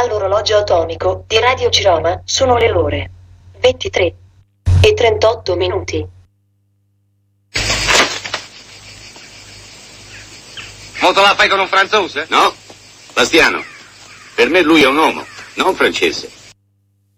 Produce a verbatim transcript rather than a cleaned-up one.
Dall'orologio atomico di Radio Ciroma sono le ore ventitré e trentotto minuti. Mo te la fai con un franzose? No, Bastiano. Per me lui è un uomo, non un francese.